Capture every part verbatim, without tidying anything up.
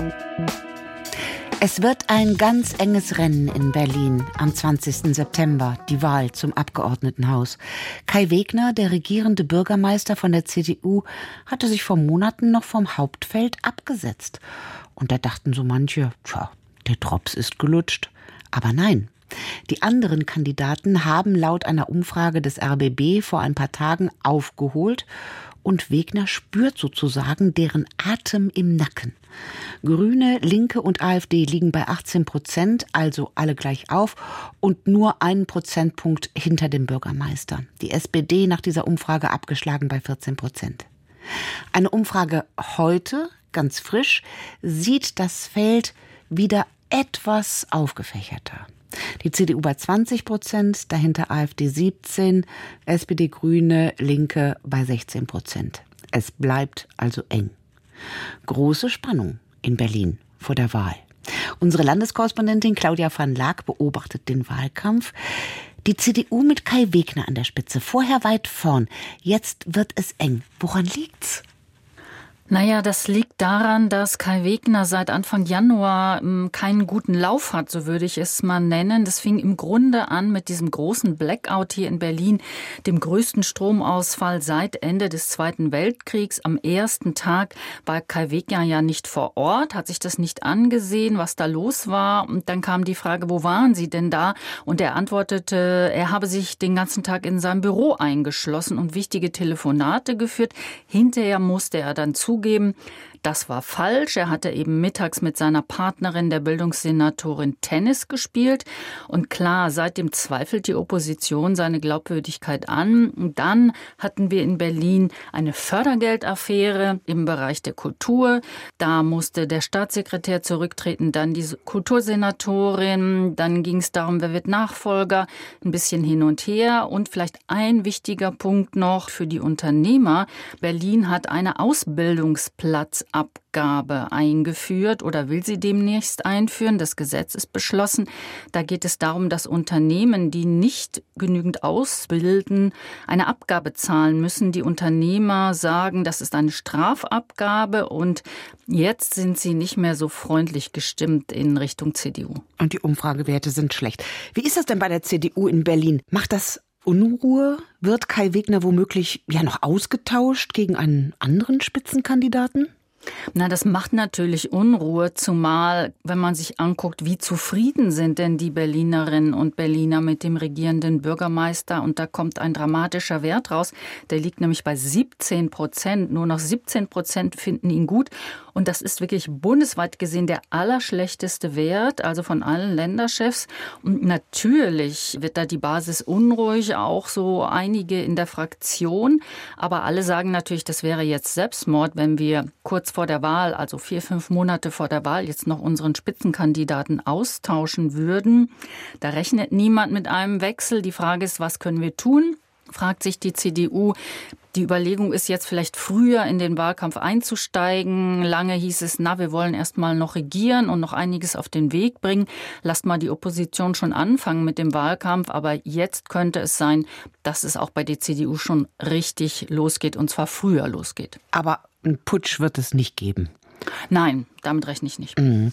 Es wird ein ganz enges Rennen in Berlin am zwanzigsten September, die Wahl zum Abgeordnetenhaus. Kai Wegner, der regierende Bürgermeister von der C D U, hatte sich vor Monaten noch vom Hauptfeld abgesetzt. Und da dachten so manche, tja, der Drops ist gelutscht. Aber nein. Die anderen Kandidaten haben laut einer Umfrage des R B B vor ein paar Tagen aufgeholt und Wegner spürt sozusagen deren Atem im Nacken. Grüne, Linke und AfD liegen bei achtzehn Prozent, also alle gleich auf und nur einen Prozentpunkt hinter dem Bürgermeister. Die S P D nach dieser Umfrage abgeschlagen bei vierzehn Prozent. Eine Umfrage heute, ganz frisch, sieht das Feld wieder etwas aufgefächerter. Die C D U bei zwanzig Prozent, dahinter AfD siebzehn, S P D, Grüne, Linke bei sechzehn Prozent. Es bleibt also eng. Große Spannung in Berlin vor der Wahl. Unsere Landeskorrespondentin Claudia van Laak beobachtet den Wahlkampf. Die C D U mit Kai Wegner an der Spitze, vorher weit vorn. Jetzt wird es eng. Woran liegt's? Naja, das liegt daran, dass Kai Wegner seit Anfang Januar m, keinen guten Lauf hat, so würde ich es mal nennen. Das fing im Grunde an mit diesem großen Blackout hier in Berlin, dem größten Stromausfall seit Ende des Zweiten Weltkriegs. Am ersten Tag war Kai Wegner ja nicht vor Ort, hat sich das nicht angesehen, was da los war. Und dann kam die Frage, wo waren Sie denn da? Und er antwortete, er habe sich den ganzen Tag in seinem Büro eingeschlossen und wichtige Telefonate geführt. Hinterher musste er dann zu Zugeben, das war falsch. Er hatte eben mittags mit seiner Partnerin, der Bildungssenatorin, Tennis gespielt. Und klar, seitdem zweifelt die Opposition seine Glaubwürdigkeit an. Und dann hatten wir in Berlin eine Fördergeldaffäre im Bereich der Kultur. Da musste der Staatssekretär zurücktreten, dann die Kultursenatorin. Dann ging es darum, wer wird Nachfolger. Ein bisschen hin und her. Und vielleicht ein wichtiger Punkt noch für die Unternehmer. Berlin hat eine Ausbildungsplatzabgabe eingeführt oder will sie demnächst einführen. Das Gesetz ist beschlossen. Da geht es darum, dass Unternehmen, die nicht genügend ausbilden, eine Abgabe zahlen müssen. Die Unternehmer sagen, das ist eine Strafabgabe und jetzt sind sie nicht mehr so freundlich gestimmt in Richtung C D U. Und die Umfragewerte sind schlecht. Wie ist das denn bei der C D U in Berlin? Macht das Unruhe? Wird Kai Wegner womöglich ja noch ausgetauscht gegen einen anderen Spitzenkandidaten? Na, das macht natürlich Unruhe, zumal wenn man sich anguckt, wie zufrieden sind denn die Berlinerinnen und Berliner mit dem regierenden Bürgermeister. Und da kommt ein dramatischer Wert raus. Der liegt nämlich bei siebzehn Prozent. Nur noch siebzehn Prozent finden ihn gut. Und das ist wirklich bundesweit gesehen der allerschlechteste Wert, also von allen Länderchefs. Und natürlich wird da die Basis unruhig, auch so einige in der Fraktion. Aber alle sagen natürlich, das wäre jetzt Selbstmord, wenn wir kurz vor der Wahl, also vier, fünf Monate vor der Wahl, jetzt noch unseren Spitzenkandidaten austauschen würden. Da rechnet niemand mit einem Wechsel. Die Frage ist, was können wir tun? Fragt sich die C D U. Die Überlegung ist jetzt vielleicht früher in den Wahlkampf einzusteigen. Lange hieß es, na, wir wollen erst mal noch regieren und noch einiges auf den Weg bringen. Lasst mal die Opposition schon anfangen mit dem Wahlkampf. Aber jetzt könnte es sein, dass es auch bei der C D U schon richtig losgeht und zwar früher losgeht. Aber einen Putsch wird es nicht geben. Nein, damit rechne ich nicht. Mhm.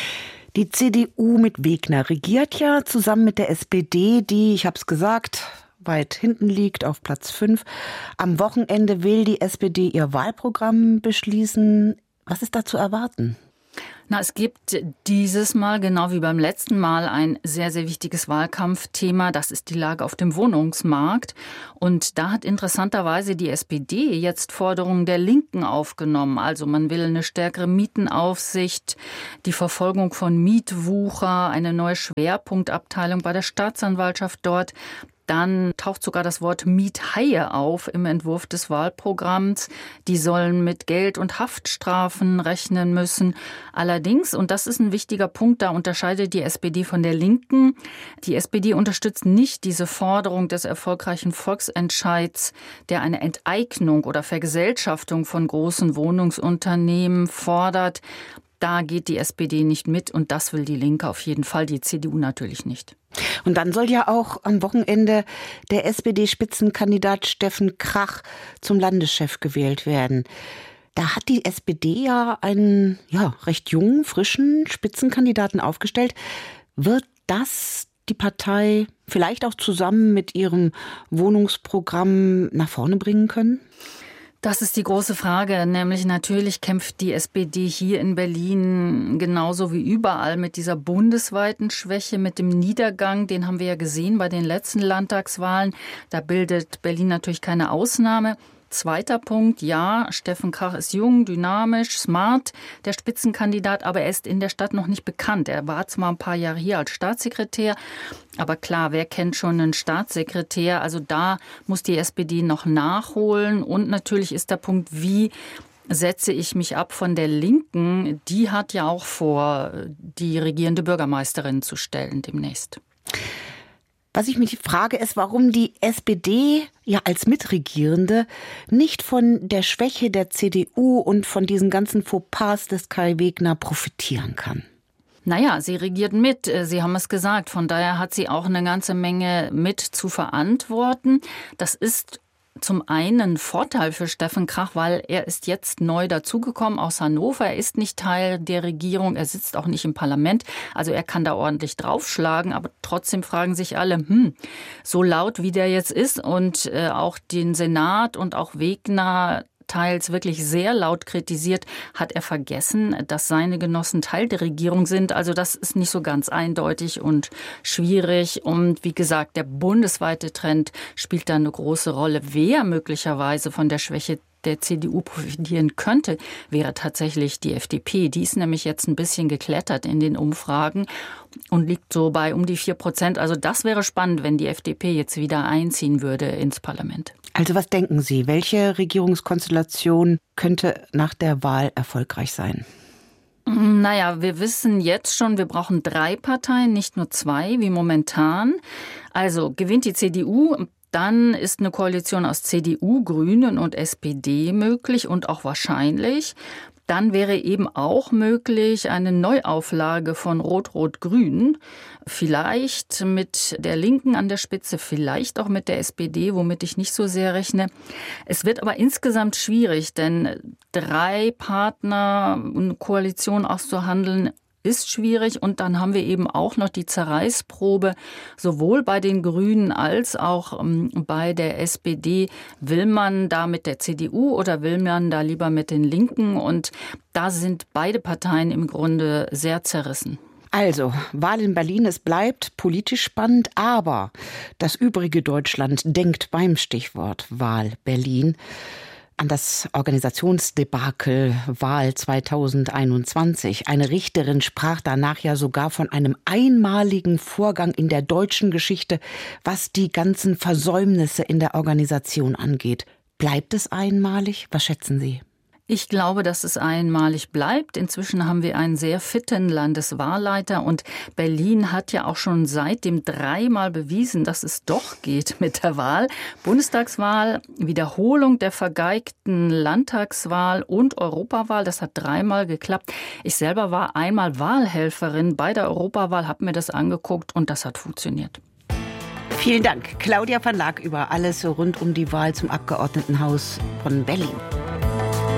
Die C D U mit Wegner regiert ja zusammen mit der S P D, die, ich habe es gesagt, weit hinten liegt, auf Platz fünf. Am Wochenende will die S P D ihr Wahlprogramm beschließen. Was ist da zu erwarten? Na, es gibt dieses Mal, genau wie beim letzten Mal, ein sehr, sehr wichtiges Wahlkampfthema. Das ist die Lage auf dem Wohnungsmarkt. Und da hat interessanterweise die S P D jetzt Forderungen der Linken aufgenommen. Also man will eine stärkere Mietenaufsicht, die Verfolgung von Mietwucher, eine neue Schwerpunktabteilung bei der Staatsanwaltschaft dort. Dann taucht sogar das Wort Miethaie auf im Entwurf des Wahlprogramms. Die sollen mit Geld- und Haftstrafen rechnen müssen. Allerdings, und das ist ein wichtiger Punkt, da unterscheidet die S P D von der Linken. Die S P D unterstützt nicht diese Forderung des erfolgreichen Volksentscheids, der eine Enteignung oder Vergesellschaftung von großen Wohnungsunternehmen fordert. Da geht die S P D nicht mit und das will die Linke auf jeden Fall, die C D U natürlich nicht. Und dann soll ja auch am Wochenende der S P D-Spitzenkandidat Steffen Krach zum Landeschef gewählt werden. Da hat die S P D ja einen ja, recht jungen, frischen Spitzenkandidaten aufgestellt. Wird das die Partei vielleicht auch zusammen mit ihrem Wohnungsprogramm nach vorne bringen können? Das ist die große Frage, nämlich natürlich kämpft die S P D hier in Berlin genauso wie überall mit dieser bundesweiten Schwäche, mit dem Niedergang. Den haben wir ja gesehen bei den letzten Landtagswahlen. Da bildet Berlin natürlich keine Ausnahme. Zweiter Punkt, ja, Steffen Krach ist jung, dynamisch, smart, der Spitzenkandidat, aber er ist in der Stadt noch nicht bekannt. Er war zwar ein paar Jahre hier als Staatssekretär, aber klar, wer kennt schon einen Staatssekretär? Also da muss die S P D noch nachholen. Und natürlich ist der Punkt, wie setze ich mich ab von der Linken? Die hat ja auch vor, die regierende Bürgermeisterin zu stellen demnächst. Was ich mich frage, ist, warum die S P D ja als Mitregierende nicht von der Schwäche der C D U und von diesen ganzen Fauxpas des Kai Wegner profitieren kann. Naja, sie regiert mit, Sie haben es gesagt. Von daher hat sie auch eine ganze Menge mit zu verantworten. Das ist zum einen Vorteil für Steffen Krach, weil er ist jetzt neu dazugekommen aus Hannover. Er ist nicht Teil der Regierung, er sitzt auch nicht im Parlament. Also er kann da ordentlich draufschlagen, aber trotzdem fragen sich alle, hm, so laut wie der jetzt ist und äh, auch den Senat und auch Wegner teils wirklich sehr laut kritisiert, hat er vergessen, dass seine Genossen Teil der Regierung sind. Also das ist nicht so ganz eindeutig und schwierig. Und wie gesagt, der bundesweite Trend spielt da eine große Rolle. Wer möglicherweise von der Schwäche der C D U profitieren könnte, wäre tatsächlich die F D P. Die ist nämlich jetzt ein bisschen geklettert in den Umfragen und liegt so bei um die vier Prozent. Also das wäre spannend, wenn die F D P jetzt wieder einziehen würde ins Parlament. Also was denken Sie, welche Regierungskonstellation könnte nach der Wahl erfolgreich sein? Naja, wir wissen jetzt schon, wir brauchen drei Parteien, nicht nur zwei, wie momentan. Also gewinnt die C D U, dann ist eine Koalition aus C D U, Grünen und S P D möglich und auch wahrscheinlich. Dann wäre eben auch möglich eine Neuauflage von Rot-Rot-Grün, vielleicht mit der Linken an der Spitze, vielleicht auch mit der S P D, womit ich nicht so sehr rechne. Es wird aber insgesamt schwierig, denn drei Partner, eine Koalition auszuhandeln, ist schwierig. Und dann haben wir eben auch noch die Zerreißprobe, sowohl bei den Grünen als auch ähm, bei der S P D. Will man da mit der C D U oder will man da lieber mit den Linken? Und da sind beide Parteien im Grunde sehr zerrissen. Also, Wahl in Berlin, es bleibt politisch spannend, aber das übrige Deutschland denkt beim Stichwort Wahl Berlin an das Organisationsdebakel Wahl zweitausendeinundzwanzig. Eine Richterin sprach danach ja sogar von einem einmaligen Vorgang in der deutschen Geschichte, was die ganzen Versäumnisse in der Organisation angeht. Bleibt es einmalig? Was schätzen Sie? Ich glaube, dass es einmalig bleibt. Inzwischen haben wir einen sehr fitten Landeswahlleiter und Berlin hat ja auch schon seitdem dreimal bewiesen, dass es doch geht mit der Wahl. Bundestagswahl, Wiederholung der vergeigten Landtagswahl und Europawahl, das hat dreimal geklappt. Ich selber war einmal Wahlhelferin bei der Europawahl, habe mir das angeguckt und das hat funktioniert. Vielen Dank, Claudia van Laak, über alles rund um die Wahl zum Abgeordnetenhaus von Berlin.